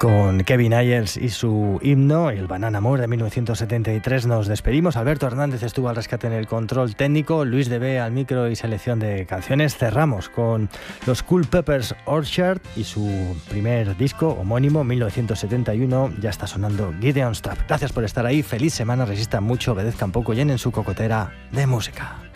Con Kevin Ayers y su himno, el Banana Moore de 1973, nos despedimos. Alberto Hernández estuvo al rescate en el control técnico, Luis Debé al micro y selección de canciones. Cerramos con los Cool Peppers Orchard y su primer disco homónimo, 1971. Ya está sonando Gideon's Trap. Gracias por estar ahí. Feliz semana. Resistan mucho, obedezcan poco, llenen su cocotera de música.